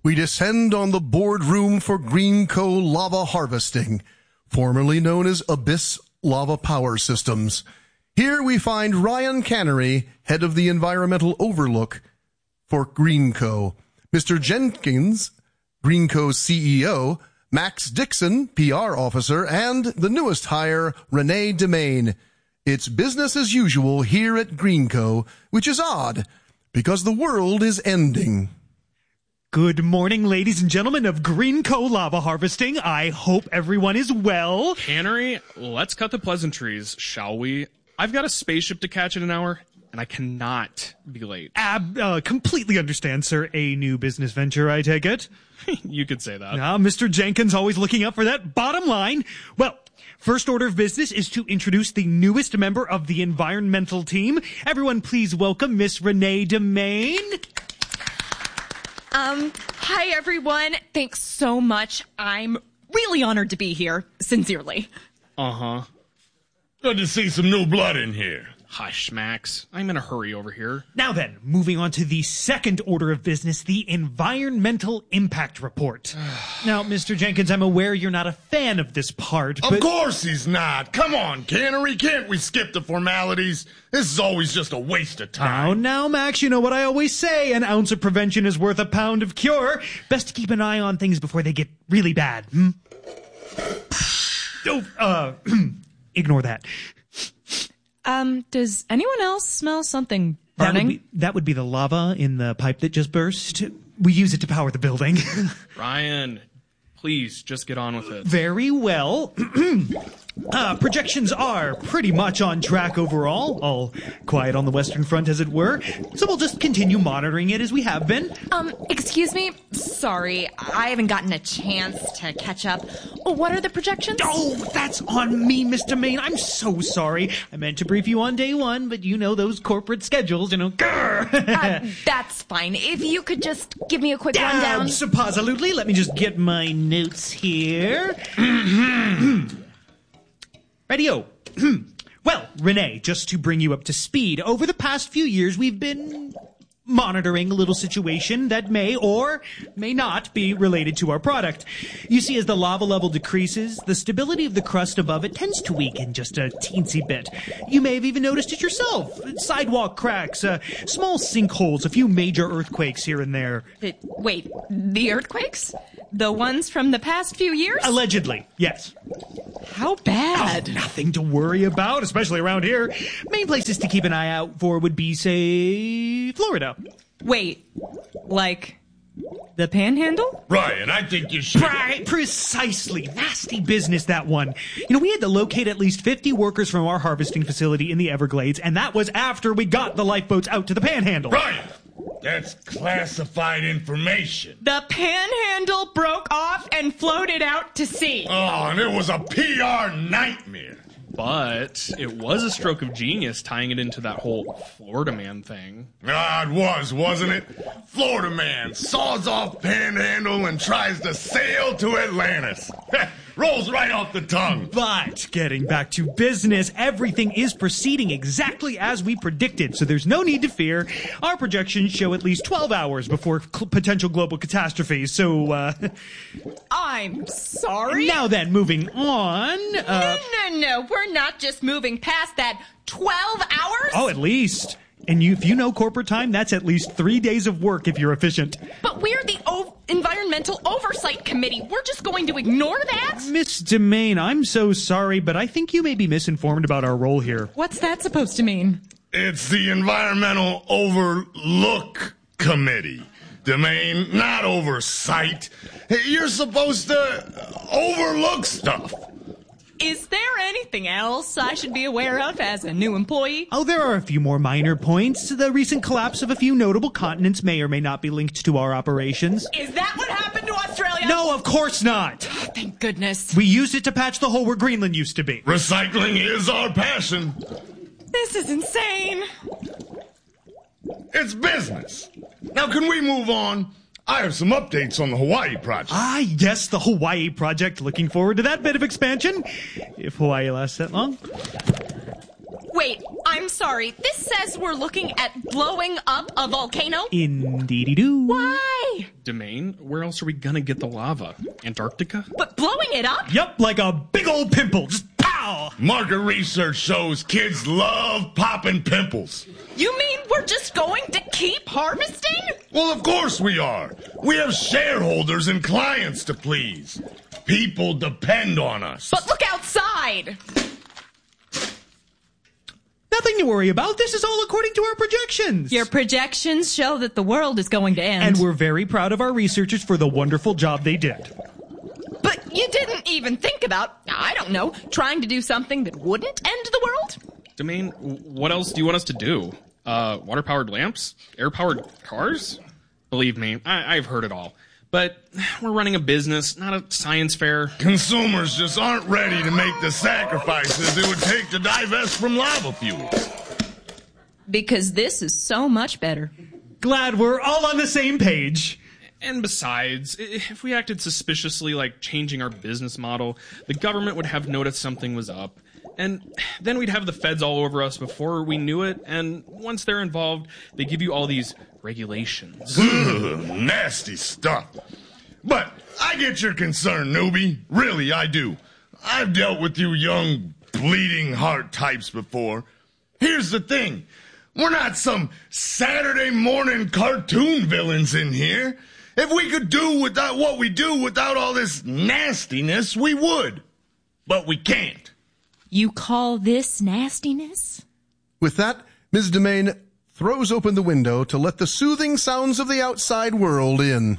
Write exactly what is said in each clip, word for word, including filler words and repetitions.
we descend on the boardroom for Greenco Lava Harvesting, formerly known as Abyss Lava Power Systems. Here we find Ryan Cannery, head of the Environmental Overlook for Greenco, Mister Jenkins, Greenco's C E O, Max Dixon, P R officer, and the newest hire, Renee Demain. It's business as usual here at Greenco, which is odd, because the world is ending. Good morning, ladies and gentlemen of Greenco Lava Harvesting. I hope everyone is well. Cannery, let's cut the pleasantries, shall we? I've got a spaceship to catch in an hour, and I cannot be late. Ab, uh, completely understand, sir. A new business venture, I take it. You could say that. Now, Mister Jenkins always looking up for that bottom line. Well, first order of business is to introduce the newest member of the environmental team. Everyone please welcome Miss Renee Demain. Um, hi everyone. Thanks so much. I'm really honored to be here. Sincerely. Uh-huh. Good to see some new blood in here. Hush, Max. I'm in a hurry over here. Now then, moving on to the second order of business, the Environmental Impact Report. Now, Mister Jenkins, I'm aware you're not a fan of this part, but... Of course he's not. Come on, Cannery, can't we skip the formalities? This is always just a waste of time. Now, now, Max, you know what I always say. An ounce of prevention is worth a pound of cure. Best to keep an eye on things before they get really bad. Hmm? Oh, uh, ignore that. Um, does anyone else smell something That would, burning? be, that would be the lava in the pipe that just burst. We use it to power the building. Ryan, please, just get on with it. Very well. uh, projections are pretty much on track overall. All quiet on the Western Front, as it were. So we'll just continue monitoring it as we have been. Um, excuse me? Sorry, I haven't gotten a chance to catch up. What are the projections? Oh, that's on me, Mister Main. I'm so sorry. I meant to brief you on day one, but you know those corporate schedules, you know. uh, that's fine. If you could just give me a quick rundown. Absolutely. Let me just get my notes here. Radio. Well, Renee, just to bring you up to speed, over the past few years, we've been monitoring a little situation that may or may not be related to our product. You see, as the lava level decreases, the stability of the crust above it tends to weaken just a teensy bit. You may have even noticed it yourself. Sidewalk cracks, uh, small sinkholes, a few major earthquakes here and there. It, wait, the earthquakes? The ones from the past few years? Allegedly, yes. How bad? Oh, nothing to worry about, especially around here. Main places to keep an eye out for would be, say, Florida. Wait, like the Panhandle? Ryan, I think you should... Right, precisely. Nasty business, that one. You know, we had to locate at least fifty workers from our harvesting facility in the Everglades, and that was after we got the lifeboats out to the Panhandle. Ryan, that's classified information. The Panhandle broke off and floated out to sea. Oh, and it was a P R nightmare. But it was a stroke of genius tying it into that whole Florida Man thing. Ah, it was, wasn't it? Florida man saws off Panhandle and tries to sail to Atlantis. Rolls right off the tongue. But getting back to business, everything is proceeding exactly as we predicted, so there's no need to fear. Our projections show at least twelve hours before cl- potential global catastrophe, so, uh... I'm sorry? Now then, moving on, uh... No, no, no, we're not just moving past that twelve hours? Oh, at least. And you, if you know corporate time, that's at least three days of work if you're efficient. But we're the o- Environmental Oversight Committee. We're just going to ignore that? Miss Demain, I'm so sorry, but I think you may be misinformed about our role here. What's that supposed to mean? It's the Environmental Overlook Committee. Demain, not oversight. You're supposed to overlook stuff. Is there anything else I should be aware of as a new employee? Oh, there are a few more minor points. The recent collapse of a few notable continents may or may not be linked to our operations. Is that what happened to Australia? No, of course not. Thank goodness. We used it to patch the hole where Greenland used to be. Recycling is our passion. This is insane. It's business. Now, can we move on? I have some updates on the Hawaii project. Ah, yes, the Hawaii project. Looking forward to that bit of expansion. If Hawaii lasts that long. Wait, I'm sorry. This says we're looking at blowing up a volcano? Indeedy-doo. Why? way. Domain? Where else are we gonna get the lava? Antarctica? But blowing it up? Yup, like a big old pimple. Just pow! Market research shows kids love popping pimples. You mean we're just going to keep harvesting? Well, of course we are. We have shareholders and clients to please. People depend on us. But look outside. Nothing to worry about. This is all according to our projections. Your projections show that the world is going to end. And we're very proud of our researchers for the wonderful job they did. But you didn't even think about, I don't know, trying to do something that wouldn't end the world? Domain, what else do you want us to do? Uh, water-powered lamps? Air-powered cars? Believe me, I- I've heard it all. But we're running a business, not a science fair. Consumers just aren't ready to make the sacrifices it would take to divest from lava fuel. Because this is so much better. Glad we're all on the same page. And besides, if we acted suspiciously like changing our business model, the government would have noticed something was up. And then we'd have the feds all over us before we knew it, and once they're involved, they give you all these regulations. Ugh, nasty stuff. But I get your concern, newbie. Really, I do. I've dealt with you young, bleeding heart types before. Here's the thing. We're not some Saturday morning cartoon villains in here. If we could do without what we do without all this nastiness, we would. But we can't. You call this nastiness? With that, Miz Domain throws open the window to let the soothing sounds of the outside world in.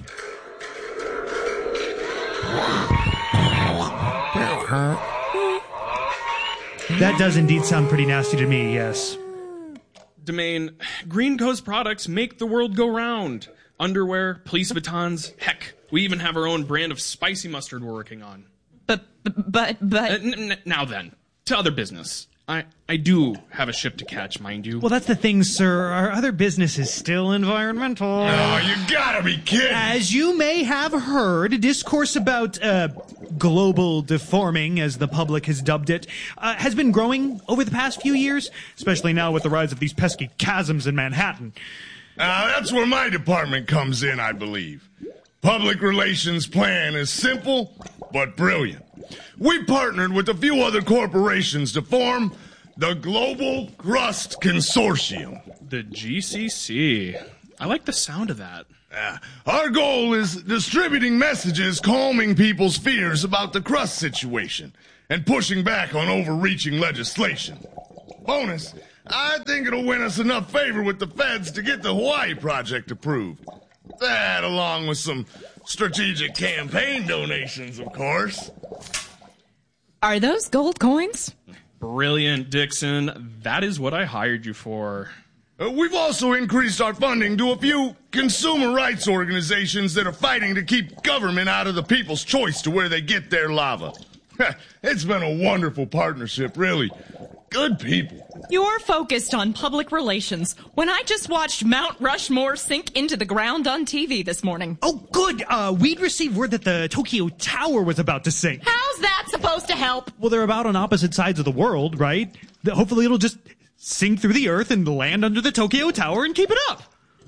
That does indeed sound pretty nasty to me, yes. Domain, Greenco's products make the world go round. Underwear, police batons, heck, we even have our own brand of spicy mustard we're working on. But, but, but... Uh, n- n- now then, to other business. I, I do have a ship to catch, mind you. Well, that's the thing, sir. Our other business is still environmental. Oh, you gotta be kidding. As you may have heard, discourse about uh, global deforming, as the public has dubbed it, uh, has been growing over the past few years, especially now with the rise of these pesky chasms in Manhattan. Uh, that's where my department comes in, I believe. Public relations plan is simple, but brilliant. We partnered with a few other corporations to form the Global Crust Consortium. The G C C. I like the sound of that. Uh, our goal is distributing messages calming people's fears about the crust situation and pushing back on overreaching legislation. Bonus, I think it'll win us enough favor with the feds to get the Hawaii project approved. That, along with some strategic campaign donations, of course. Are those gold coins? Brilliant, Dixon. That is what I hired you for. Uh, we've also increased our funding to a few consumer rights organizations that are fighting to keep government out of the people's choice to where they get their lava. It's been a wonderful partnership, really. Good people. You're focused on public relations when I just watched Mount Rushmore sink into the ground on T V this morning. Oh, good. Uh, we'd received word that the Tokyo Tower was about to sink. How's that supposed to help? Well, they're about on opposite sides of the world, right? The- hopefully it'll just sink through the earth and land under the Tokyo Tower and keep it up.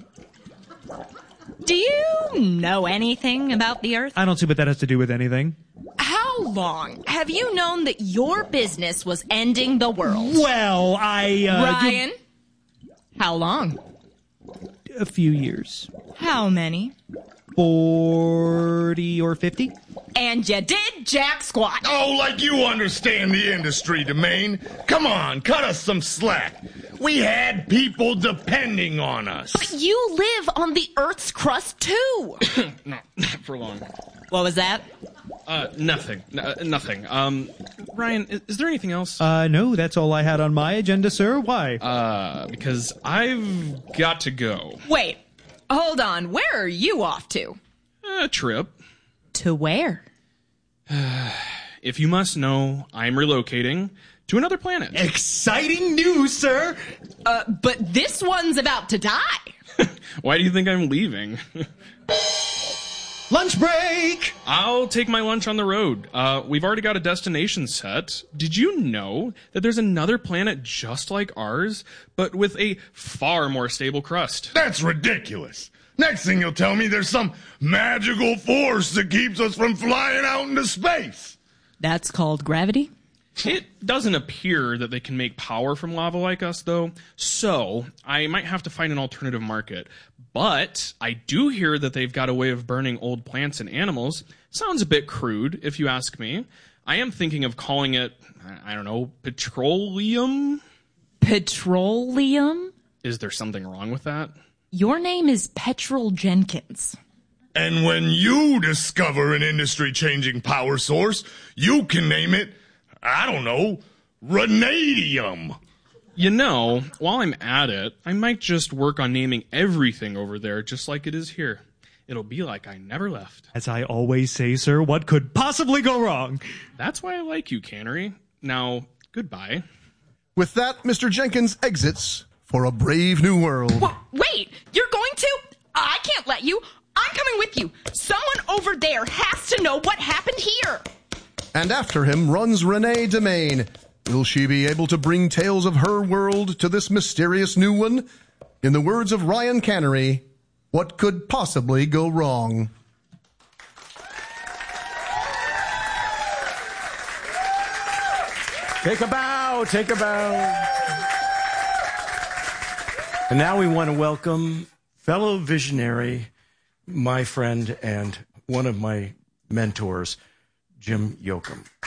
Do you know anything about the Earth? I don't see what that has to do with anything. How long have you known that your business was ending the world? Well, I, uh... Ryan? How long? A few years. How many? Forty or fifty? And you did jack squat. Oh, like you understand the industry, Domain. Come on, cut us some slack. We had people depending on us. But you live on the Earth's crust, too. No, not for long. What was that? Uh, nothing. N- uh, nothing. Um, Ryan, is, is there anything else? Uh, no, that's all I had on my agenda, sir. Why? Uh, because I've got to go. Wait, hold on. Where are you off to? A trip. To where? If you must know, I'm relocating to another planet. Exciting news, sir! Uh, but this one's about to die. Why do you think I'm leaving? Lunch break! I'll take my lunch on the road. Uh, we've already got a destination set. Did you know that there's another planet just like ours, but with a far more stable crust? That's ridiculous. Next thing you'll tell me there's some magical force that keeps us from flying out into space. That's called gravity? It doesn't appear that they can make power from lava like us, though, so I might have to find an alternative market. But I do hear that they've got a way of burning old plants and animals. Sounds a bit crude, if you ask me. I am thinking of calling it, I don't know, petroleum? Petroleum? Is there something wrong with that? Your name is Petrol Jenkins. And when you discover an industry-changing power source, you can name it, I don't know, Renadium. You know, while I'm at it, I might just work on naming everything over there just like it is here. It'll be like I never left. As I always say, sir, what could possibly go wrong? That's why I like you, Cannery. Now, goodbye. With that, Mister Jenkins exits for a brave new world. Whoa, wait, you're going to? I can't let you. I'm coming with you. Someone over there has to know what happened here. And after him runs Renee Demain. Will she be able to bring tales of her world to this mysterious new one? In the words of Ryan Cannery, what could possibly go wrong? Take a bow, take a bow. And now we want to welcome fellow visionary, my friend and one of my mentors, Jim Yoakum.